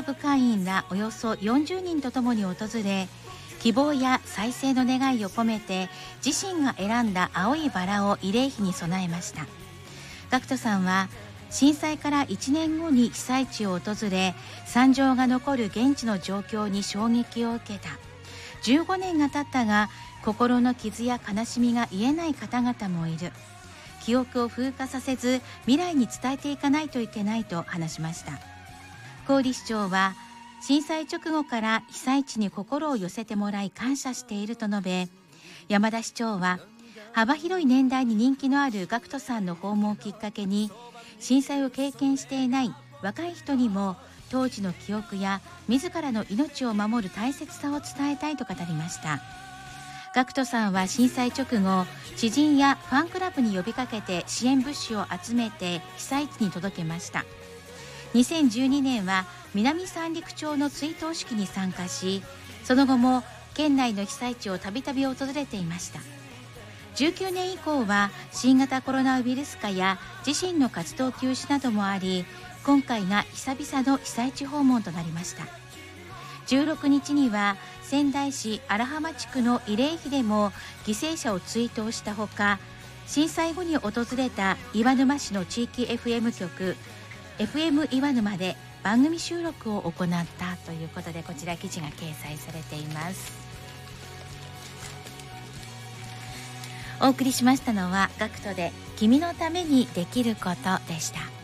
ラブ会員らおよそ40人とともに訪れ、希望や再生の願いを込めて自身が選んだ青いバラを慰霊碑に備えました。GACKTさんは震災から1年後に被災地を訪れ、惨状が残る現地の状況に衝撃を受けた。15年が経ったが心の傷や悲しみが癒えない方々もいる。記憶を風化させず未来に伝えていかないといけないと話しました。郡市長は震災直後から被災地に心を寄せてもらい感謝していると述べ、山田市長は幅広い年代に人気のあるGACKTさんの訪問をきっかけに、震災を経験していない若い人にも当時の記憶や自らの命を守る大切さを伝えたいと語りました。GACKTさんは震災直後、知人やファンクラブに呼びかけて支援物資を集めて被災地に届けました。2012年は南三陸町の追悼式に参加し、その後も県内の被災地をたびたび訪れていました。19年以降は新型コロナウイルス化や自身の活動休止などもあり、今回が久々の被災地訪問となりました。16日には仙台市荒浜地区の慰霊碑でも犠牲者を追悼したほか、震災後に訪れた岩沼市の地域 FM 局 FM 岩沼で番組収録を行ったということで、こちら記事が掲載されています。お送りしましたのはGACKTで君のためにできることでした。